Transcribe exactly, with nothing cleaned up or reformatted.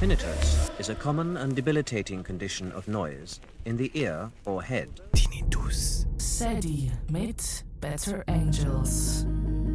Tinnitus is a common and debilitating condition of noise in the ear or head. Tinnitus. Sadie mit Better Angels.